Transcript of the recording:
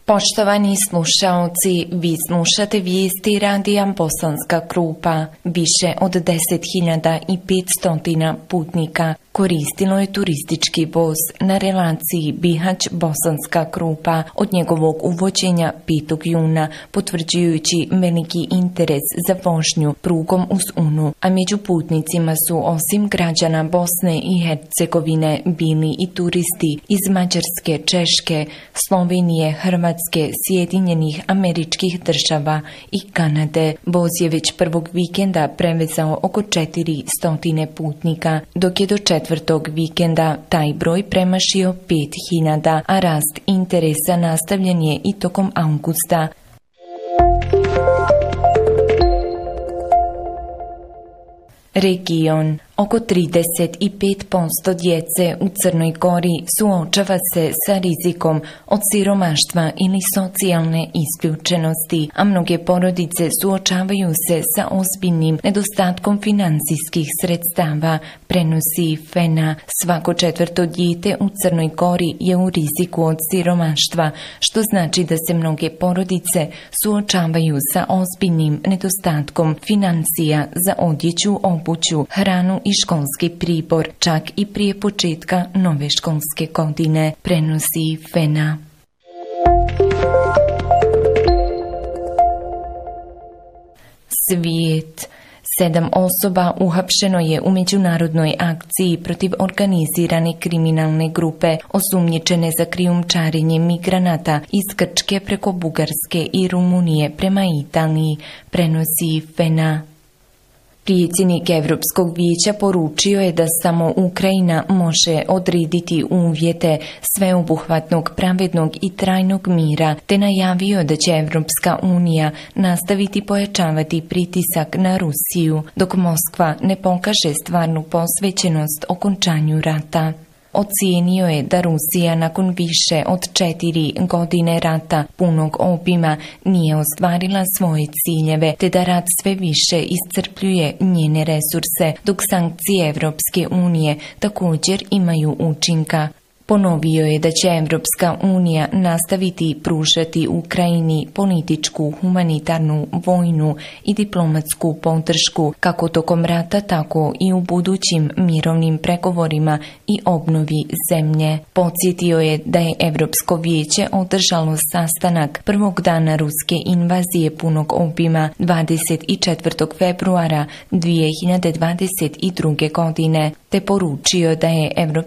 Poštovani slušaoci, vi slušate vijesti radija Bosanska Krupa. Više od 10.500 putnika koristilo je turistički voz na relaciji Bihać-Bosanska Krupa od njegovog uvođenja 5. juna, potvrđujući veliki interes za vožnju prugom uz Unu, a među putnicima su osim građana Bosne i Hercegovine bili i turisti iz Mađarske, Češke, Slovenije, Hrvatske, Sjedinjenih Američkih Država i Kanade. Voz je već prvog vikenda prevezao oko 400 putnika, dok je do četvrtog vikenda taj broj premašio 5.000, a rast interesa nastavljen je i tokom avgusta. Region. Oko 35% djece u Crnoj Gori suočava se sa rizikom od siromaštva ili socijalne isključenosti, a mnoge porodice suočavaju se sa ozbiljnim nedostatkom financijskih sredstava, prenosi FENA. Svako četvrto dijete u Crnoj Gori je u riziku od siromaštva, što znači da se mnoge porodice suočavaju sa ozbiljnim nedostatkom financija za odjeću, obuću, hranu i školski pribor, čak i prije početka nove školske godine, prenosi FENA. Svijet. 7 osoba uhapšeno je u međunarodnoj akciji protiv organizirane kriminalne grupe osumnjičene za krijumčarenje migranata iz Grčke preko Bugarske i Rumunije prema Italiji, prenosi FENA. Predsjednik Europskog vijeća poručio je da samo Ukrajina može odrediti uvjete sveobuhvatnog, pravednog i trajnog mira, te najavio da će Europska unija nastaviti pojačavati pritisak na Rusiju, dok Moskva ne pokaže stvarnu posvećenost okončanju rata. Ocijenio je da Rusija nakon više od 4 godine rata punog obima nije ostvarila svoje ciljeve, te da rat sve više iscrpljuje njene resurse, dok sankcije Europske unije također imaju učinka. Ponovio je da će Europska unija nastaviti pružati Ukrajini političku, humanitarnu, vojnu i diplomatsku podršku kako tokom rata, tako i u budućim mirovnim pregovorima i obnovi zemlje. Podsjetio je da je Europsko vijeće održalo sastanak prvog dana ruske invazije punog obima 24. februara 2022. godine, te poručio da je Europska